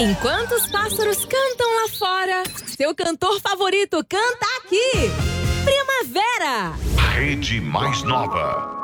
Enquanto os pássaros cantam lá fora, seu cantor favorito canta aqui. Primavera! Rede Mais Nova.